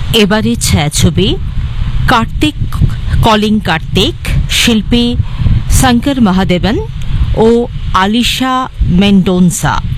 এবারে ছায়াছবি কার্তিক কলিং কার্তিক, শিল্পী শঙ্কর মহাদেবন ও আলিশা মেন্ডোনসা।